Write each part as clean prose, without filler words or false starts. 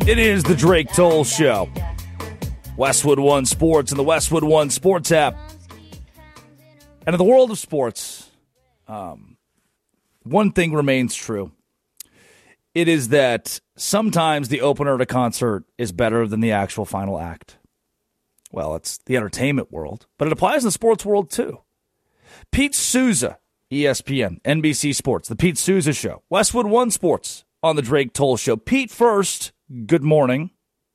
It is the Drake Toll Show. Westwood One Sports and the Westwood One Sports app. And in the world of sports, one thing remains true. It is that sometimes the opener at a concert is better than the actual final act. Well, it's the entertainment world, but it applies in the sports world too. Pete Souza, ESPN, NBC Sports, the Pete Souza Show, Westwood One Sports on the Drake Toll Show. Pete, first, good morning.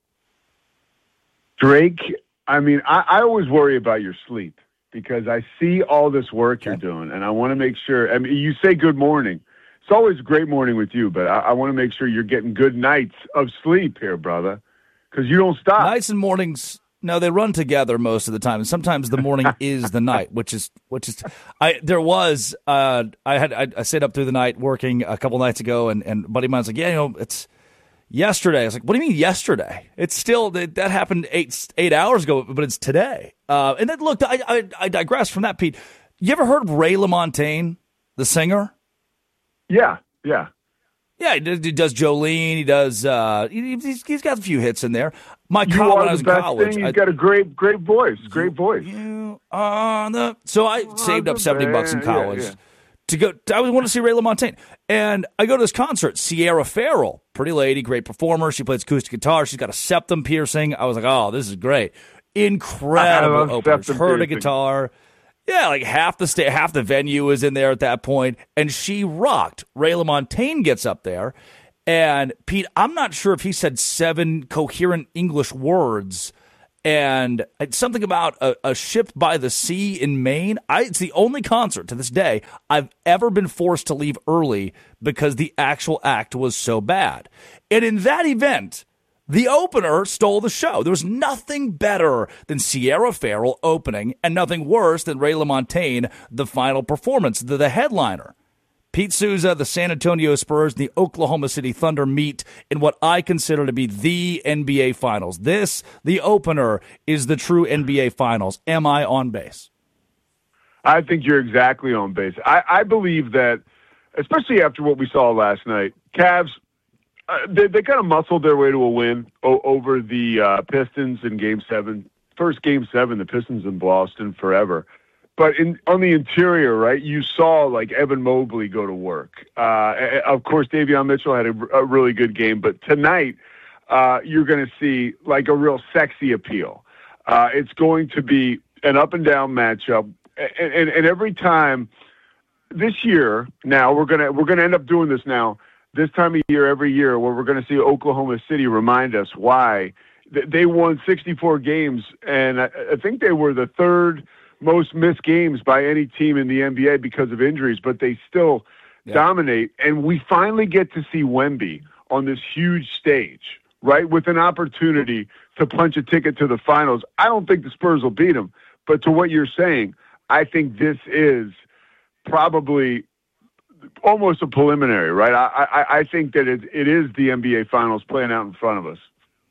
Drake, I mean, I always worry about your sleep because I see all this work you're doing, and I want to make sure. I mean, you say good morning. It's always a great morning with you, but I want to make sure you're getting good nights of sleep here, brother, because you don't stop. Nights and mornings, no, they run together most of the time, and sometimes the morning is the night, which is. I stayed up through the night working a couple nights ago, and a buddy of mine's like, yeah, it's yesterday. I was like, what do you mean yesterday? It's still that happened 8 hours ago, but it's today. And then look, I digress from that, Pete. You ever heard of Ray LaMontagne, the singer? Yeah. Yeah, he does Jolene. He does. He's got a few hits in there. When I was in college, he's got a great voice. Great voice. So I saved up $70 in college to go. I want to see Ray LaMontagne, and I go to this concert. Sierra Farrell, pretty lady, great performer. She plays acoustic guitar. She's got a septum piercing. I was like, oh, this is great, incredible openers. Heard a guitar. Yeah, like half the venue is in there at that point, and she rocked. Ray LaMontagne gets up there, and Pete, I'm not sure if he said 7 coherent English words, and it's something about a ship by the sea in Maine. It's the only concert to this day I've ever been forced to leave early because the actual act was so bad. And in that event, the opener stole the show. There was nothing better than Sierra Farrell opening and nothing worse than Ray LaMontagne, the final performance, the headliner. Pete Souza, the San Antonio Spurs, and the Oklahoma City Thunder meet in what I consider to be the NBA Finals. This, the opener, is the true NBA Finals. Am I on base? I think you're exactly on base. I believe that, especially after what we saw last night, Cavs, they kind of muscled their way to a win over the Pistons in Game 7. First Game 7, the Pistons in Boston forever. But on the interior, right, you saw like Evan Mobley go to work. Of course, Davion Mitchell had a really good game. But tonight, you're going to see like a real sexy appeal. It's going to be an up-and-down matchup. And every time this year, now we're gonna end up doing this now. This time of year, every year, where we're going to see Oklahoma City remind us why they won 64 games, and I think they were the third most missed games by any team in the NBA because of injuries, but they still dominate. And we finally get to see Wemby on this huge stage, right, with an opportunity to punch a ticket to the finals. I don't think the Spurs will beat them, but to what you're saying, I think this is probably almost a preliminary, right? I think that it is the NBA Finals playing out in front of us.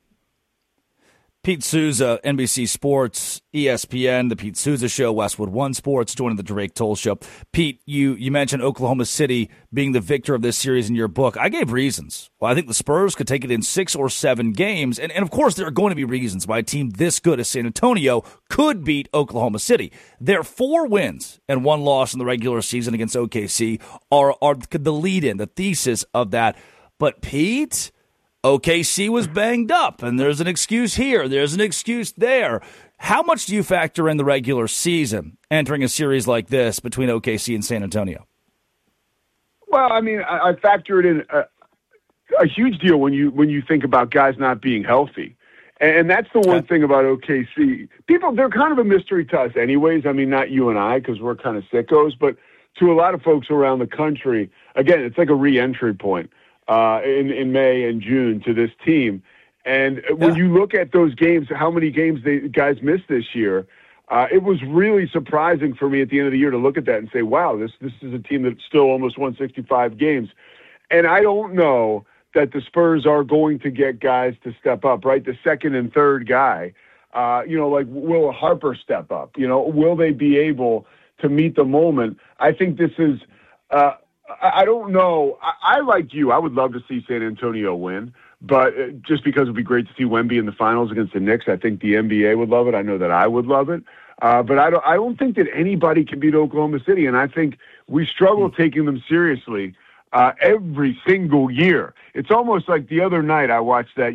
Pete Souza, NBC Sports, ESPN, the Pete Souza Show, Westwood One Sports, joining the Drake Toll Show. Pete, you mentioned Oklahoma City being the victor of this series in your book. I gave reasons. Well, I think the Spurs could take it in 6 or 7 games. And of course, there are going to be reasons why a team this good as San Antonio could beat Oklahoma City. Their 4 wins and 1 loss in the regular season against OKC are the lead-in, the thesis of that. But Pete, OKC was banged up, and there's an excuse here, there's an excuse there. How much do you factor in the regular season entering a series like this between OKC and San Antonio? Well, I mean, I factor it in a huge deal when you think about guys not being healthy. And that's the one thing about OKC. People, they're kind of a mystery to us anyways. I mean, not you and I, because we're kind of sickos, but to a lot of folks around the country, again, it's like a re-entry point. In May and June to this team. And when you look at those games, how many games guys missed this year, it was really surprising for me at the end of the year to look at that and say, wow, this is a team that still almost won 65 games. And I don't know that the Spurs are going to get guys to step up, right? The second and third guy, like will Harper step up? Will they be able to meet the moment? I think this is I don't know. I like you. I would love to see San Antonio win, But just because it would be great to see Wemby in the finals against the Knicks, I think the NBA would love it. I know that I would love it. But I don't think that anybody can beat Oklahoma City, and I think we struggle taking them seriously every single year. It's almost like the other night I watched that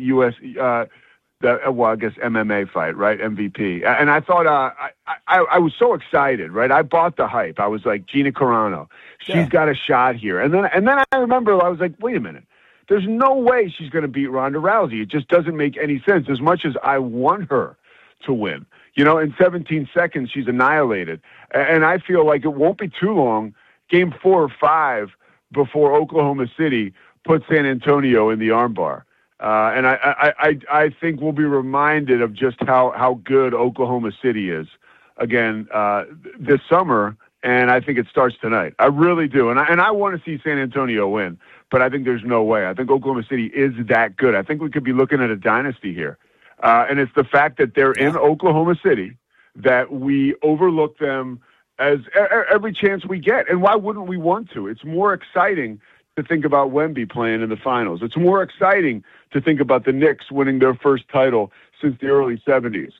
I guess MMA fight, right? MVP. And I thought, I was so excited, right? I bought the hype. I was like, Gina Carano, she's got a shot here. And then I remember I was like, wait a minute. There's no way she's going to beat Ronda Rousey. It just doesn't make any sense. As much as I want her to win, in 17 seconds, she's annihilated. And I feel like it won't be too long, game 4 or 5, before Oklahoma City puts San Antonio in the armbar. And I think we'll be reminded of just how good Oklahoma City is again this summer, and I think it starts tonight. I really do, and I want to see San Antonio win, but I think there's no way. I think Oklahoma City is that good. I think we could be looking at a dynasty here, and it's the fact that they're in Oklahoma City that we overlook them as every chance we get, and why wouldn't we want to? It's more exciting to think about Wemby playing in the finals. It's more exciting to think about the Knicks winning their first title since the early 70s.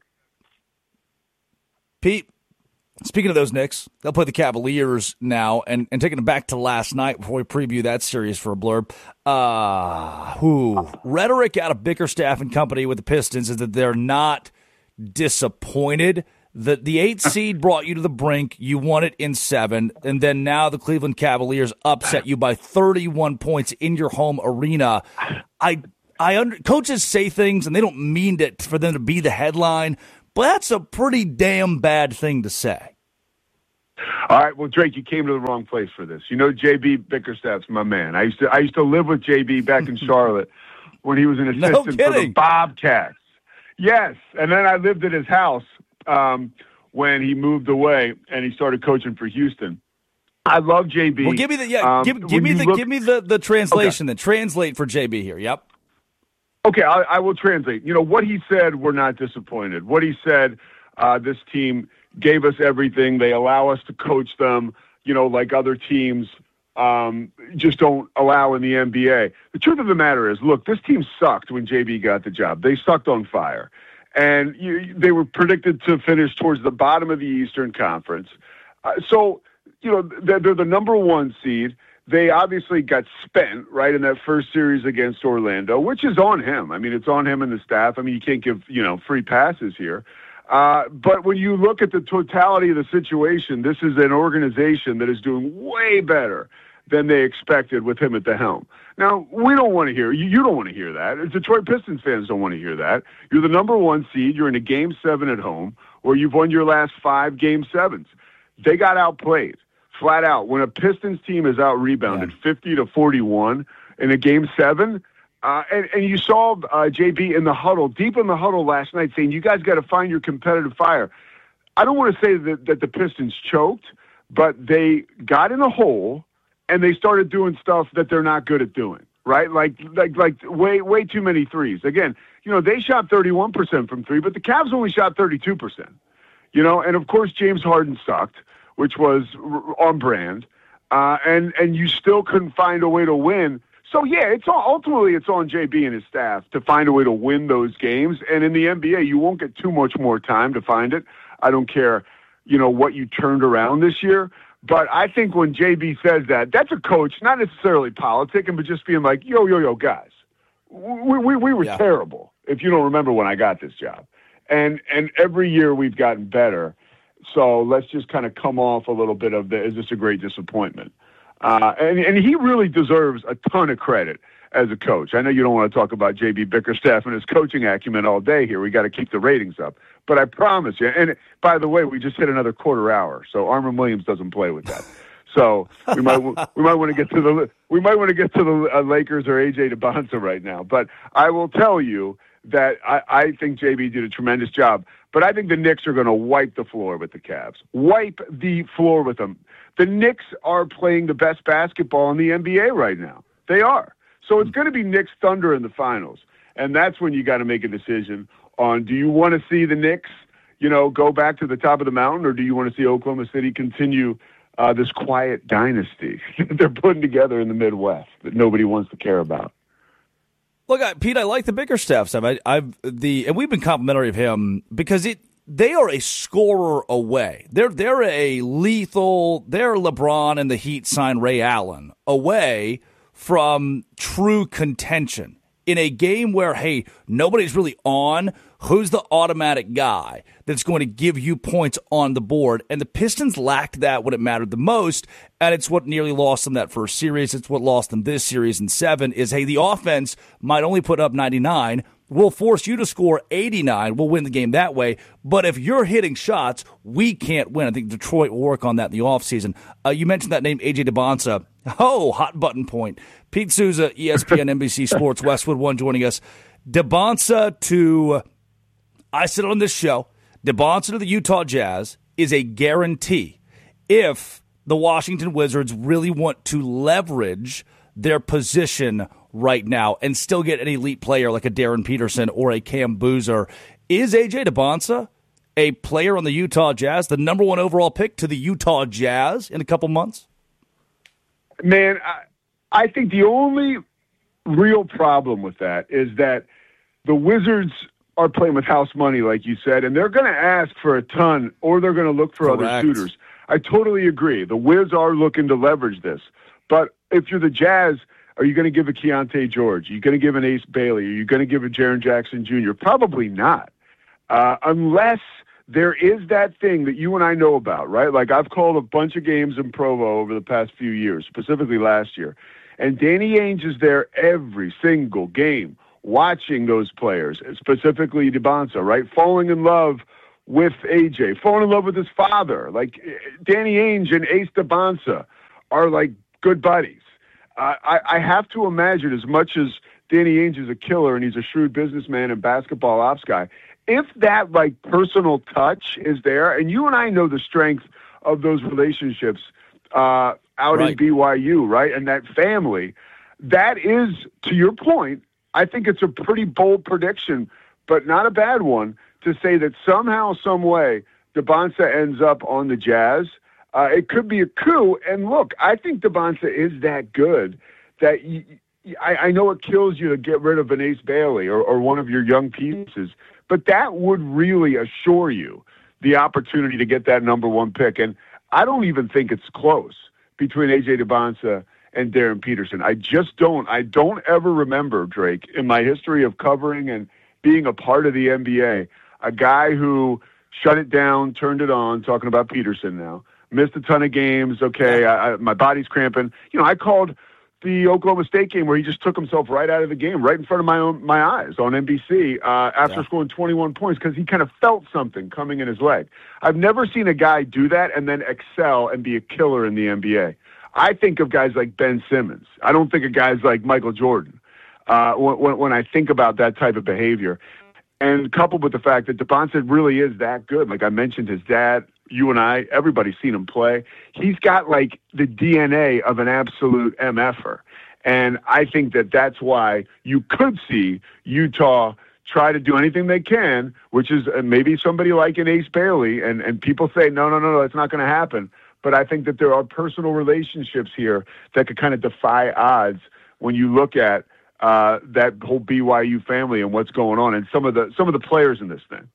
Pete, speaking of those Knicks, they'll play the Cavaliers now, and taking it back to last night before we preview that series for a blurb. Rhetoric out of Bickerstaff and company with the Pistons is that they're not disappointed. The 8th seed brought you to the brink. You won it in 7. And then now the Cleveland Cavaliers upset you by 31 points in your home arena. Coaches say things, and they don't mean it for them to be the headline, but that's a pretty damn bad thing to say. All right, well, Drake, you came to the wrong place for this. JB Bickerstaff's my man. I used to live with JB back in Charlotte when he was an assistant for the Bobcats. Yes, and then I lived at his house when he moved away and he started coaching for Houston. I love JB. Well, give me the translation. Then translate for JB here. Yep. Okay, I will translate. What he said, we're not disappointed. What he said, this team gave us everything. They allow us to coach them, like other teams just don't allow in the NBA. The truth of the matter is, look, this team sucked when JB got the job. They sucked on fire. And they were predicted to finish towards the bottom of the Eastern Conference. They're the number 1 seed. They obviously got spent, right, in that first series against Orlando, which is on him. I mean, it's on him and the staff. I mean, you can't give, free passes here. But when you look at the totality of the situation, this is an organization that is doing way better than they expected with him at the helm. Now, we don't want to hear, you don't want to hear that. Detroit Pistons fans don't want to hear that. You're the number 1 seed. You're in a Game 7 at home, or you've won your last 5 Game 7s. They got outplayed, flat out. When a Pistons team is out-rebounded 50-41 in a Game 7, and you saw JB in the huddle, deep in the huddle last night, saying, you guys got to find your competitive fire. I don't want to say that the Pistons choked, but they got in a hole, and they started doing stuff that they're not good at doing, right? Like way too many threes. Again, they shot 31% from 3, but the Cavs only shot 32%. And of course James Harden sucked, which was on brand, and you still couldn't find a way to win. So yeah, ultimately it's on JB and his staff to find a way to win those games. And in the NBA, you won't get too much more time to find it. I don't care, what you turned around this year. But I think when JB says that, that's a coach, not necessarily politicking, but just being like, yo, guys, we were terrible, if you don't remember when I got this job. And every year we've gotten better. So let's just kind of come off a little bit of is this a great disappointment? And he really deserves a ton of credit as a coach. I know you don't want to talk about JB Bickerstaff and his coaching acumen all day here. We got to keep the ratings up. But I promise you, and by the way, we just hit another quarter hour, so Armin Williams doesn't play with that. So we might want to get to the Lakers or AJ DeBonza right now. But I will tell you that I think JB did a tremendous job. But I think the Knicks are going to wipe the floor with the Cavs. Wipe the floor with them. The Knicks are playing the best basketball in the NBA right now. They are. So it's going to be Knicks Thunder in the finals. And that's when you got to make a decision on, do you want to see the Knicks, go back to the top of the mountain, or do you want to see Oklahoma City continue this quiet dynasty that they're putting together in the Midwest that nobody wants to care about? Look, Pete, I like the Bickerstaff stuff. And we've been complimentary of him because they are a scorer away. They're a lethal. They're LeBron and the Heat sign Ray Allen away from true contention in a game where, hey, nobody's really on. Who's the automatic guy that's going to give you points on the board? And the Pistons lacked that when it mattered the most, and it's what nearly lost them that first series. It's what lost them this series in 7 is, hey, the offense might only put up 99. We'll force you to score 89. We'll win the game that way. But if you're hitting shots, we can't win. I think Detroit will work on that in the offseason. You mentioned that name, A.J. DeBonsa. Oh, hot button point. Pete Souza, ESPN, NBC Sports, Westwood One joining us. DeBonsa to, I said it on this show, DeBonsa to the Utah Jazz is a guarantee if the Washington Wizards really want to leverage their position right now and still get an elite player like a Darren Peterson or a Cam Boozer. Is A.J. DeBonsa a player on the Utah Jazz, the number 1 overall pick to the Utah Jazz in a couple months? Man, I think the only real problem with that is that the Wizards are playing with house money, like you said, and they're going to ask for a ton or they're going to look for other suitors. I totally agree. The Wiz are looking to leverage this. But if you're the Jazz, are you going to give a Keontae George? Are you going to give an Ace Bailey? Are you going to give a Jaren Jackson Jr.? Probably not. Unless there is that thing that you and I know about, right? Like I've called a bunch of games in Provo over the past few years, specifically last year. And Danny Ainge is there every single game watching those players, specifically DeBonsa, right? Falling in love with AJ, falling in love with his father. Like Danny Ainge and Ace DeBonsa are like good buddies. I have to imagine, as much as Danny Ainge is a killer and he's a shrewd businessman and basketball ops guy, if that like personal touch is there, and you and I know the strength of those relationships out in BYU, right? And that family, that is, to your point, I think it's a pretty bold prediction, but not a bad one, to say that somehow, some way, DeBonsa ends up on the Jazz. It could be a coup. And look, I think DeBonsa is that good that I know it kills you to get rid of an Ace Bailey or one of your young pieces, but that would really assure you the opportunity to get that number 1 pick. And I don't even think it's close between A.J. DeBonsa and Darren Peterson. I don't ever remember, Drake, in my history of covering and being a part of the NBA, a guy who shut it down, turned it on, talking about Peterson now, missed a ton of games. Okay, my body's cramping. You know, I called the Oklahoma State game where he just took himself right out of the game, right in front of my eyes on NBC after scoring 21 points because he kind of felt something coming in his leg. I've never seen a guy do that and then excel and be a killer in the NBA. I think of guys like Ben Simmons. I don't think of guys like Michael Jordan when I think about that type of behavior. And coupled with the fact that DeBonsa really is that good. Like I mentioned, his dad, you and I, everybody's seen him play. He's got like the DNA of an absolute MFer. And I think that that's why you could see Utah try to do anything they can, which is maybe somebody like an Ace Bailey. And people say, no, that's not going to happen. But I think that there are personal relationships here that could kind of defy odds when you look at that whole BYU family and what's going on and some of the players in this thing.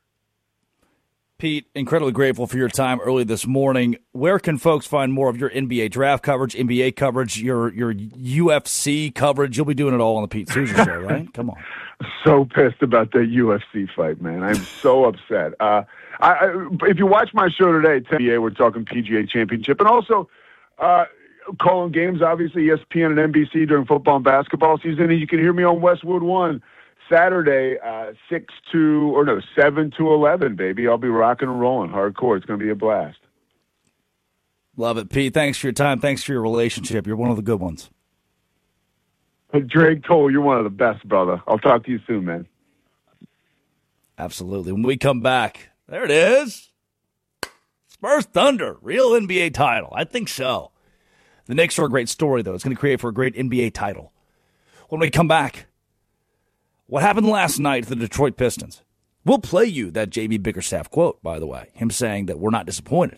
Pete, incredibly grateful for your time early this morning. Where can folks find more of your NBA draft coverage, NBA coverage, your UFC coverage? You'll be doing it all on the Pete Souza Show, right? Come on. So pissed about that UFC fight, man. I'm so upset. If you watch my show today, NBA, we're talking PGA Championship, and also calling games, obviously, ESPN and NBC during football and basketball season, and you can hear me on Westwood One Saturday, 7 to 11, baby. I'll be rocking and rolling hardcore. It's going to be a blast. Love it, Pete. Thanks for your time. Thanks for your relationship. You're one of the good ones. Drake Toll, you're one of the best, brother. I'll talk to you soon, man. Absolutely. When we come back, there it is. Spurs Thunder, real NBA title. I think so. The Knicks are a great story, though. It's going to create for a great NBA title. When we come back, what happened last night to the Detroit Pistons? We'll play you that J.B. Bickerstaff quote, by the way, him saying that we're not disappointed.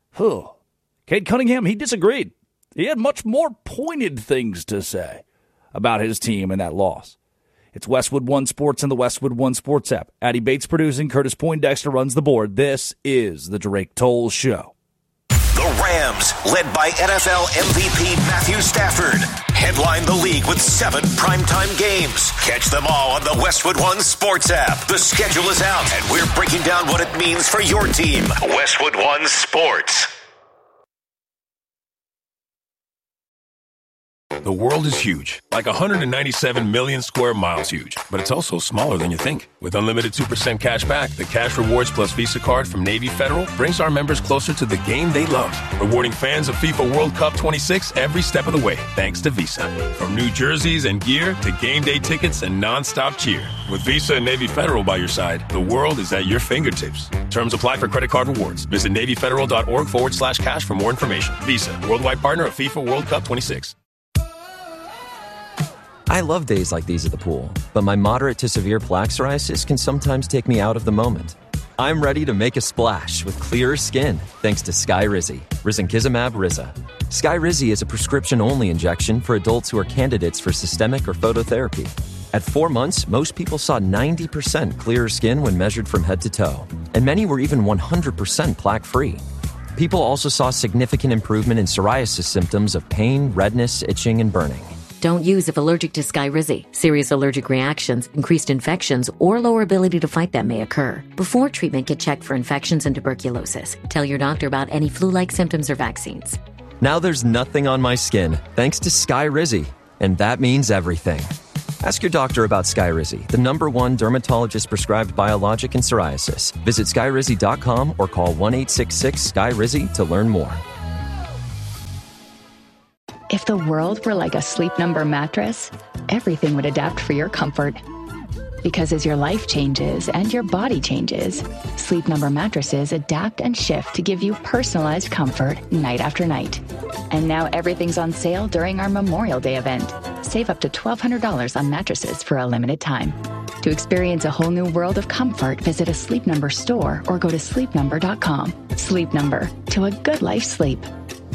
Cade Cunningham, he disagreed. He had much more pointed things to say. about his team and that loss. It's Westwood One Sports and the Westwood One Sports app. Addie Bates producing, Curtis Poindexter runs the board. This is the Drake Toll Show. The Rams, led by NFL MVP Matthew Stafford, headline the league with 7 primetime games. Catch them all on the Westwood One Sports app. The schedule is out, and we're breaking down what it means for your team. Westwood One Sports. The world is huge, like 197 million square miles huge, but it's also smaller than you think. With unlimited 2% cash back, the Cash Rewards Plus Visa card from Navy Federal brings our members closer to the game they love, rewarding fans of FIFA World Cup 26 every step of the way, thanks to Visa. From new jerseys and gear to game day tickets and nonstop cheer. With Visa and Navy Federal by your side, the world is at your fingertips. Terms apply for credit card rewards. Visit NavyFederal.org/cash for more information. Visa, worldwide partner of FIFA World Cup 26. I love days like these at the pool, but my moderate to severe plaque psoriasis can sometimes take me out of the moment. I'm ready to make a splash with clearer skin thanks to Skyrizi, risankizumab Riza. Skyrizi is a prescription-only injection for adults who are candidates for systemic or phototherapy. At 4 months, most people saw 90% clearer skin when measured from head to toe, and many were even 100% plaque-free. People also saw significant improvement in psoriasis symptoms of pain, redness, itching, and burning. Don't use if allergic to Skyrizi. Serious allergic reactions, increased infections, or lower ability to fight them may occur. Before treatment, get checked for infections and tuberculosis. Tell your doctor about any flu-like symptoms or vaccines. Now there's nothing on my skin thanks to Skyrizi, and that means everything. Ask your doctor about Skyrizi, the #1 dermatologist-prescribed biologic in psoriasis. Visit Skyrizi.com or call 1-866-SKYRIZI to learn more. If the world were like a Sleep Number mattress, everything would adapt for your comfort. Because as your life changes and your body changes, Sleep Number mattresses adapt and shift to give you personalized comfort night after night. And now everything's on sale during our Memorial Day event. Save up to $1,200 on mattresses for a limited time. To experience a whole new world of comfort, visit a Sleep Number store or go to sleepnumber.com. Sleep Number, to a good life sleep.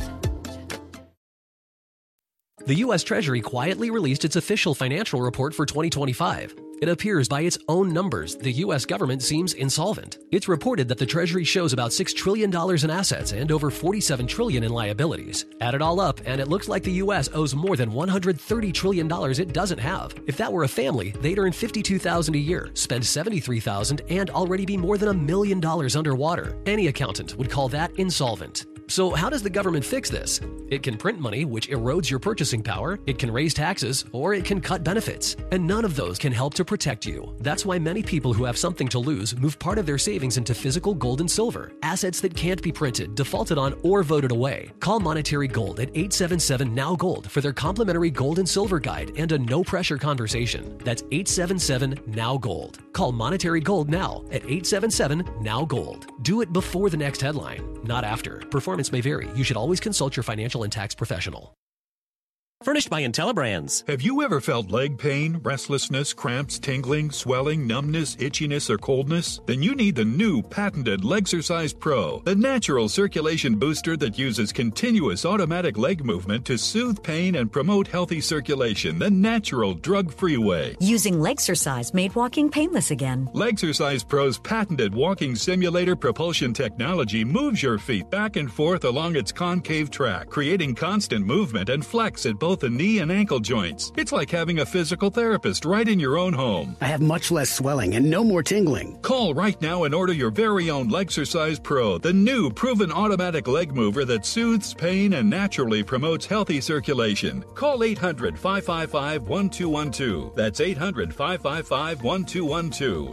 The U.S. Treasury quietly released its official financial report for 2025. It appears by its own numbers, the U.S. government seems insolvent. It's reported that the Treasury shows about $6 trillion in assets and over $47 trillion in liabilities. Add it all up, and it looks like the U.S. owes more than $130 trillion it doesn't have. If that were a family, they'd earn $52,000 a year, spend $73,000, and already be more than $1 million underwater. Any accountant would call that insolvent. So how does the government fix this? It can print money, which erodes your purchasing power, it can raise taxes, or it can cut benefits. And none of those can help to protect you. That's why many people who have something to lose move part of their savings into physical gold and silver, assets that can't be printed, defaulted on, or voted away. Call Monetary Gold at 877-NOW-GOLD for their complimentary gold and silver guide and a no-pressure conversation. That's 877-NOW-GOLD. Call Monetary Gold now at 877-NOW-GOLD. Do it before the next headline, not after. Performance may vary. You should always consult your financial and tax professional. Furnished by IntelliBrands. Have you ever felt leg pain, restlessness, cramps, tingling, swelling, numbness, itchiness, or coldness? Then you need the new patented Legsercise Pro, the natural circulation booster that uses continuous automatic leg movement to soothe pain and promote healthy circulation the natural, drug-free way. Using Legsercise made walking painless again. Legsercise Pro's patented walking simulator propulsion technology moves your feet back and forth along its concave track, creating constant movement and flex at both the knee and ankle joints. It's like having a physical therapist right in your own home. I have much less swelling and no more tingling. Call right now and order your very own Legsercise Pro, the new proven automatic leg mover that soothes pain and naturally promotes healthy circulation. Call 800-555-1212. That's 800-555-1212.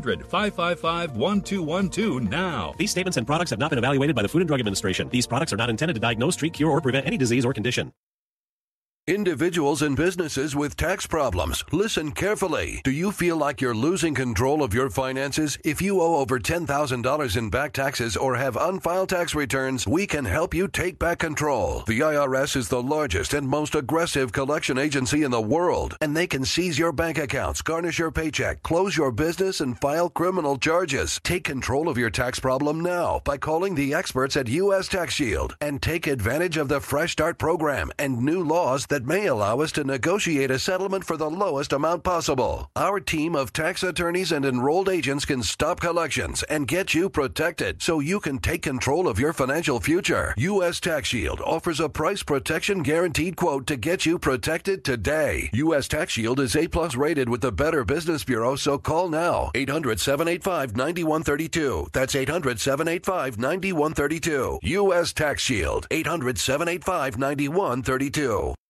800-555-1212 now. These statements and products have not been evaluated by the Food and Drug Administration. These products are not intended to diagnose, treat, cure, or prevent any disease or condition. Individuals and businesses with tax problems, listen carefully. Do you feel like you're losing control of your finances? If you owe over $10,000 in back taxes or have unfiled tax returns, we can help you take back control. The IRS is the largest and most aggressive collection agency in the world, and they can seize your bank accounts, garnish your paycheck, close your business, and file criminal charges. Take control of your tax problem now by calling the experts at U.S. Tax Shield and take advantage of the Fresh Start program and new laws that may allow us to negotiate a settlement for the lowest amount possible. Our team of tax attorneys and enrolled agents can stop collections and get you protected so you can take control of your financial future. U.S. Tax Shield offers a price protection guaranteed quote to get you protected today. U.S. Tax Shield is A+ rated with the Better Business Bureau, so call now. 800-785-9132. That's 800-785-9132. U.S. Tax Shield. 800-785-9132.